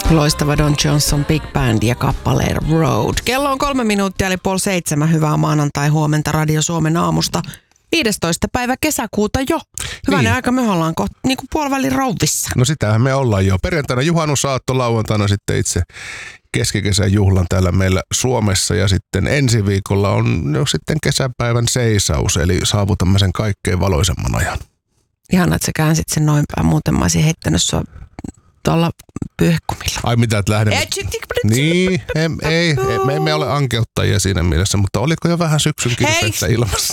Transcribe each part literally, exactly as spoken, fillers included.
Loistava Don Johnson Big Band ja kappale Road. Kello on kolme minuuttia eli puoli seitsemän. Hyvää maanantai huomenta Radio Suomen aamusta. viidestoista päivä kesäkuuta jo. Hyvänä niin. Aika, me ollaan kohta niin kuin puolivälin rouvissa. No sitähän me ollaan jo. Perjantaina juhannusaatto, lauantaina sitten itse keskikesän juhlan täällä meillä Suomessa. Ja sitten ensi viikolla on jo sitten kesäpäivän seisaus, eli saavutamme sen kaikkein valoisemman ajan. Ihana, että sä käänsit sen noin päin. Muuten mä olisin heittänyt sua tuolla pyyhkumilla. Ai mitä, että lähdemme? Niin, ei, ei, me emme ole ankeuttajia siinä mielessä, mutta oliko jo vähän syksyn kirpeettä ilmassa?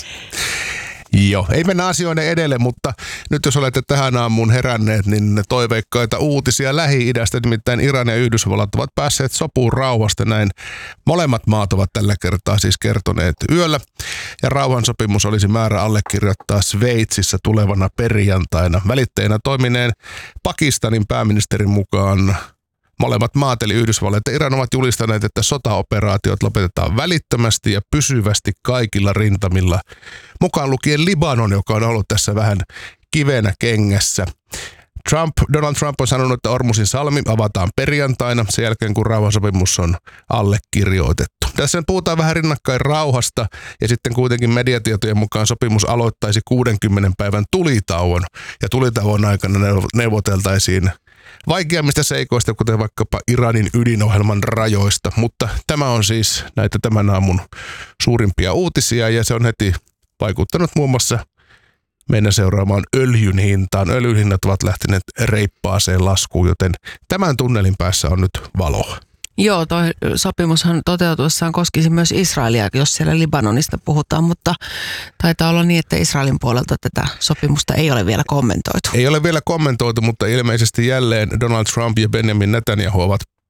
Joo, ei mennä asioiden edelle, mutta nyt jos olette tähän aamuun heränneet, niin toiveikkaita uutisia Lähi-idästä, nimittäin Iran ja Yhdysvallat ovat päässeet sopuun rauhasta. Näin molemmat maat ovat tällä kertaa siis kertoneet yöllä. Ja rauhansopimus olisi määrä allekirjoittaa Sveitsissä tulevana perjantaina. Välittäjänä toimineen Pakistanin pääministerin mukaan molemmat maat eli Yhdysvallat ja Iran ovat julistaneet, että sotaoperaatiot lopetetaan välittömästi ja pysyvästi kaikilla rintamilla, mukaan lukien Libanon, joka on ollut tässä vähän kivenä kengässä. Trump, Donald Trump on sanonut, että Ormusin salmi avataan perjantaina sen jälkeen, kun rauhansopimus on allekirjoitettu. Tässä puhutaan vähän rinnakkain rauhasta ja sitten kuitenkin mediatietojen mukaan sopimus aloittaisi kuudenkymmenen päivän tulitauon ja tulitauon aikana neuvoteltaisiin vaikeammista seikoista, kuten vaikkapa Iranin ydinohjelman rajoista, mutta tämä on siis näitä tämän aamun suurimpia uutisia ja se on heti vaikuttanut muun muassa meidän seuraamaan öljyn hintaan. Öljyn hinnat ovat lähteneet reippaaseen laskuun, joten tämän tunnelin päässä on nyt valoa. Joo, toi sopimushan toteutuessaan koskisi myös Israelia, jos siellä Libanonista puhutaan, mutta taitaa olla niin, että Israelin puolelta tätä sopimusta ei ole vielä kommentoitu. Ei ole vielä kommentoitu, mutta ilmeisesti jälleen Donald Trump ja Benjamin Netanyahu ovat